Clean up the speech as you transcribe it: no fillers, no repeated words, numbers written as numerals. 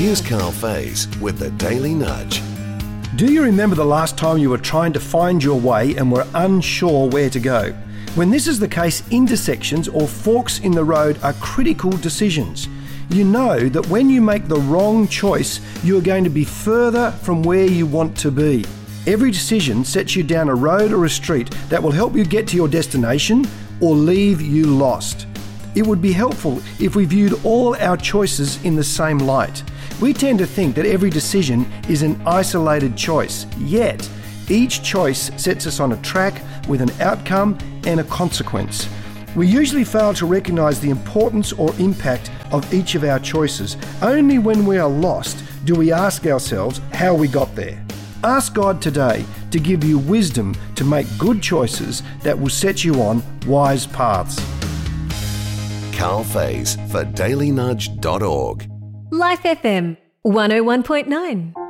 Here's Carl Faze with the Daily Nudge. Do you remember the last time you were trying to find your way and were unsure where to go? When this is the case, intersections or forks in the road are critical decisions. You know that when you make the wrong choice, you are going to be further from where you want to be. Every decision sets you down a road or a street that will help you get to your destination or leave you lost. It would be helpful if we viewed all our choices in the same light. We tend to think that every decision is an isolated choice, yet each choice sets us on a track with an outcome and a consequence. We usually fail to recognise the importance or impact of each of our choices. Only when we are lost do we ask ourselves how we got there. Ask God today to give you wisdom to make good choices that will set you on wise paths. Carl Faze for dailynudge.org. Life FM 101.9.